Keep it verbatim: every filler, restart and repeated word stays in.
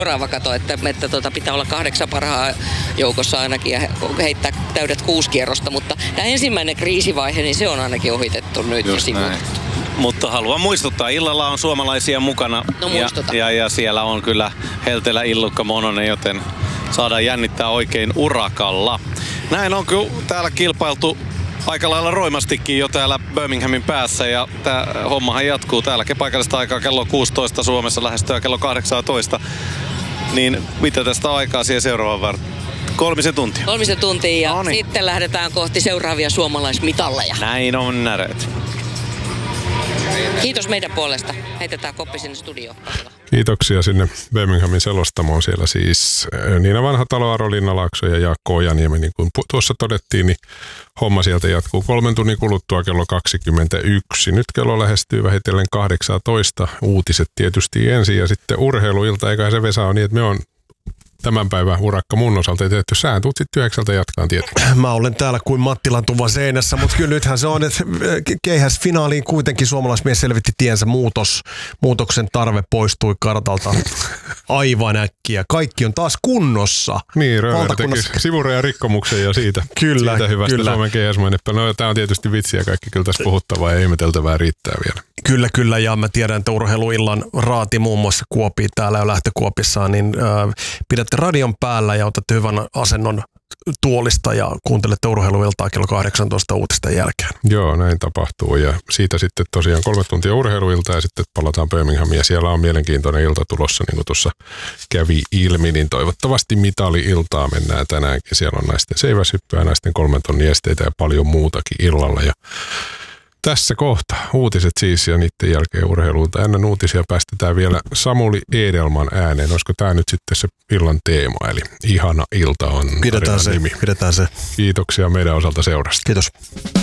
Seuraava kato, että, että tuota, pitää olla kahdeksan parhaan joukossa ainakin ja heittää täydet kuusi kierrosta, mutta tämä ensimmäinen kriisivaihe, niin se on ainakin ohitettu nyt. Just näin. Mutta haluan muistuttaa, illalla on suomalaisia mukana no, ja, ja, ja siellä on kyllä Heltelä, Illukka, Mononen, joten saadaan jännittää oikein urakalla. Näin on kyllä täällä kilpailtu aika lailla roimastikin jo täällä Birminghamin päässä ja tämä hommahan jatkuu täälläkin paikallista aikaa kello kuusitoista Suomessa lähestyy kello kahdeksantoista. Niin mitä tästä on aikaa siihen seuraavaan varten? Kolmisen tuntia. Kolmisen tuntia ja Noniin. Sitten lähdetään kohti seuraavia suomalaismitalleja. Näin on näreet. Kiitos meidän puolesta. Heitetään koppi sinne studioon. Kiitoksia sinne Birminghamin selostamoon. Siellä siis Niina Vanhatalo, Aro Linnalaakso ja Jaakko Ojaniemi. Niin kuin tuossa todettiin, niin homma sieltä jatkuu kolmen tunnin kuluttua kello kaksikymmentäyksi. Nyt kello lähestyy vähitellen kahdeksantoista. Uutiset tietysti ensin ja sitten urheiluilta. Eikä se Vesa on niin, että me on tämän päivän urakka mun osalta ei tehty. Sä tuut sitten yhdeksältä jatkaan tietysti. Mä olen täällä kuin Mattilan tuvan seinässä, mutta kyllä nythän se on, että keihäsfinaaliin kuitenkin suomalaismies selvitti tiensä muutos. Muutoksen tarve poistui kartalta aivan äkkiä. Kaikki on taas kunnossa. Niin, Röver teki sivurajan rikkomuksen ja siitä, kyllä, siitä hyvästä kyllä. Suomen keihäsmainetta. No tämä on tietysti vitsiä, kaikki kyllä tässä puhuttavaa ja ihmeteltävää riittää vielä. Kyllä, kyllä, ja mä tiedän, että urheiluillan raati muun muassa Kuopii täällä jo lähtökuopissaan, niin äh, pidätte radion päällä ja otatte hyvän asennon tuolista ja kuuntelette urheiluiltaa kello kahdeksantoista uutisten jälkeen. Joo, näin tapahtuu ja siitä sitten tosiaan kolme tuntia urheiluiltaa ja sitten palataan Birminghamiin ja siellä on mielenkiintoinen ilta tulossa, niin kuin tuossa kävi ilmi, niin toivottavasti mitali-iltaa mennään tänäänkin. Siellä on naisten seiväshyppyä, naisten kolmen tonnin esteitä ja paljon muutakin illalla ja tässä kohta uutiset siis ja niiden jälkeen urheiluilta. Ennen uutisia päästetään vielä Samuli Edelman ääneen. Olisiko tämä nyt sitten se illan teema? Eli ihana ilta on pidetään se, nimi. Pidetään se. Kiitoksia meidän osalta seurasta. Kiitos.